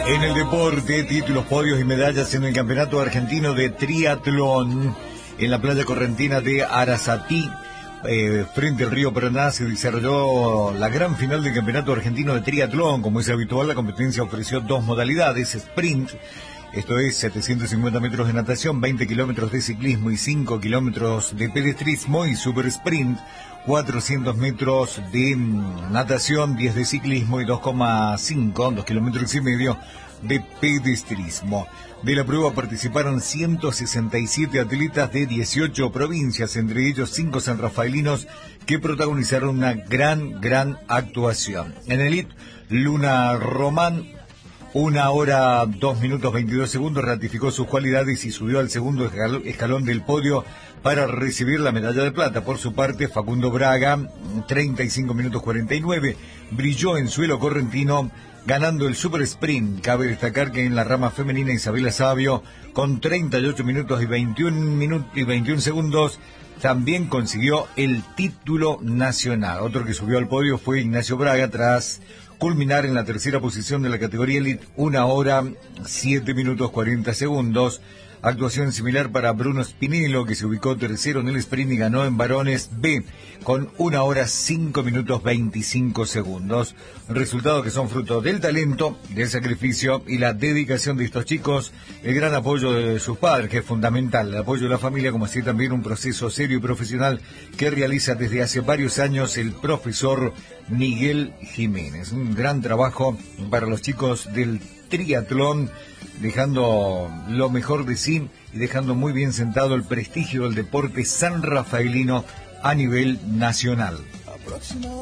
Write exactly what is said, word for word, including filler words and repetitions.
En el deporte, títulos, podios y medallas en el Campeonato Argentino de Triatlón en la playa correntina de Arasatí, eh, frente al río Paraná, se desarrolló la gran final del Campeonato Argentino de Triatlón. Como es habitual, la competencia ofreció dos modalidades: sprint, esto es setecientos cincuenta metros de natación, veinte kilómetros de ciclismo y cinco kilómetros de pedestrismo, y super sprint, cuatrocientos metros de natación, diez de ciclismo y dos coma cinco, dos kilómetros y medio de pedestrismo. De la prueba participaron ciento sesenta y siete atletas de dieciocho provincias, entre ellos cinco sanrafaelinos que protagonizaron una gran, gran actuación. En el elite, Luna Román, una hora, dos minutos, veintidós segundos, ratificó sus cualidades y subió al segundo escalón del podio para recibir la medalla de plata. Por su parte, Facundo Braga, treinta y cinco minutos cuarenta y nueve, brilló en suelo correntino, ganando el super sprint. Cabe destacar que en la rama femenina, Isabela Sabio, con treinta y ocho minutos y veintiún minutos y veintiún segundos, también consiguió el título nacional. Otro que subió al podio fue Ignacio Braga, tras culminar en la tercera posición de la categoría elite, una hora, siete minutos cuarenta segundos. Actuación similar para Bruno Spinello, que se ubicó tercero en el sprint y ganó en varones B con una hora, cinco minutos veinticinco segundos. Resultados que son fruto del talento, del sacrificio y la dedicación de estos chicos, el gran apoyo de sus padres, que es fundamental, el apoyo de la familia, como así también un proceso serio y profesional que realiza desde hace varios años el profesor Miguel Jiménez. Un gran trabajo para los chicos del triatlón, dejando lo mejor de sí y dejando muy bien sentado el prestigio del deporte sanrafaelino a nivel nacional.